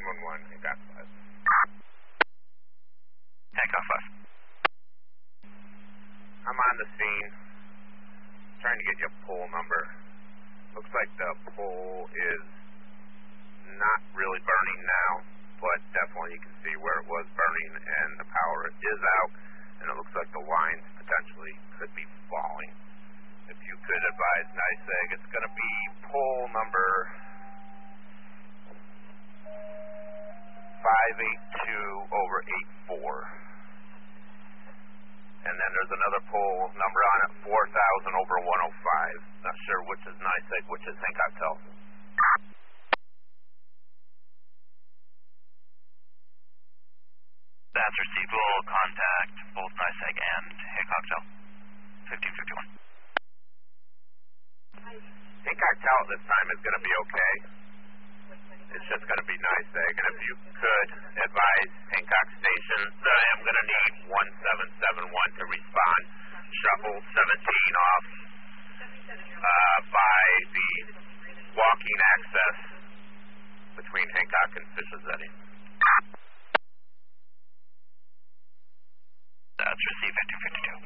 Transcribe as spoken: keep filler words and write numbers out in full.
nine one one, Hancock five. Hancock five. I'm on the scene. Trying to get you a pole number. Looks like the pole is not really burning now, but definitely you can see where it was burning and the power is out, and it looks like the lines potentially could be falling. If you could advise NYSEG, it's going to be pole number five eight two over eight four. And then there's another pole number on it, four thousand over one oh five. Not sure which is NYSEG, which is Hancock Tel. That's received. We'll contact both NYSEG and Hancock Tel. fifteen fifty-one. Hancock Tel at this time is going to be okay. It's just going to be NYSEG. And if you could advise Hancock Station that I am going to need one seven seven one to respond. Shuffle seventeen off uh, by the walking access between Hancock and Fisher Zetting.